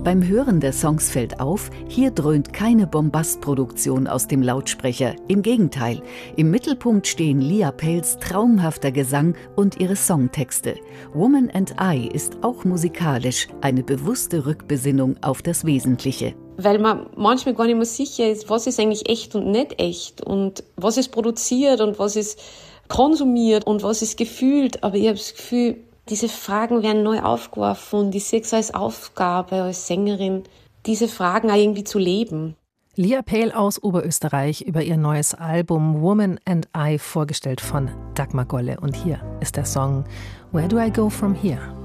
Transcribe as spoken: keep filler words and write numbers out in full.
Beim Hören der Songs fällt auf, hier dröhnt keine Bombastproduktion aus dem Lautsprecher. Im Gegenteil, im Mittelpunkt stehen Lia Pales traumhafter Gesang und ihre Songtexte. Woman and I ist auch musikalisch eine bewusste Rückbesinnung auf das Wesentliche. Weil man manchmal gar nicht mehr sicher ist, was ist eigentlich echt und nicht echt und was ist produziert und was ist konsumiert und was ist gefühlt. Aber ich habe das Gefühl, diese Fragen werden neu aufgeworfen und ich sehe es als Aufgabe, als Sängerin, diese Fragen auch irgendwie zu leben. Lia Pale aus Oberösterreich über ihr neues Album Woman and I, vorgestellt von Dagmar Golle. Und hier ist der Song Where Do I Go From Here?